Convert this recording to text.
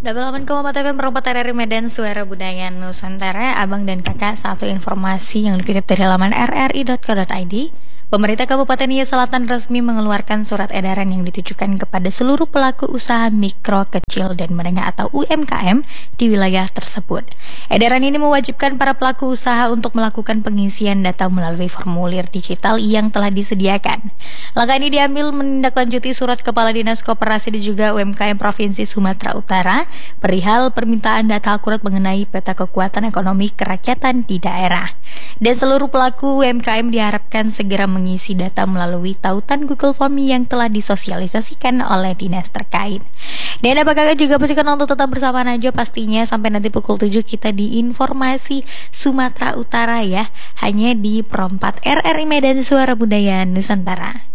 88,4 FM Perempat RRI Medan, Suara Budaya Nusantara. Abang dan kakak, satu informasi yang dikutip dari laman rri.co.id. Pemerintah Kabupaten Nia Selatan resmi mengeluarkan surat edaran yang ditujukan kepada seluruh pelaku usaha mikro, kecil, dan menengah atau UMKM di wilayah tersebut. Edaran ini mewajibkan para pelaku usaha untuk melakukan pengisian data melalui formulir digital yang telah disediakan. Langkah ini diambil menindaklanjuti surat Kepala Dinas Koperasi dan juga UMKM Provinsi Sumatera Utara perihal permintaan data akurat mengenai peta kekuatan ekonomi kerakyatan di daerah. Dan seluruh pelaku UMKM diharapkan segera mengisi data melalui tautan Google Form yang telah disosialisasikan oleh dinas terkait. Dan apakah juga pastikan untuk tetap bersama Najwa pastinya sampai nanti pukul 7 kita di Informasi Sumatera Utara ya, hanya di Perempat RRI Medan, Suara Budaya Nusantara.